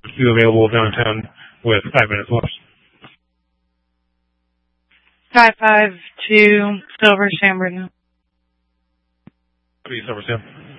Two available downtown with 5 minutes left. 552 Silver San Bruno. Please, Silver Sam.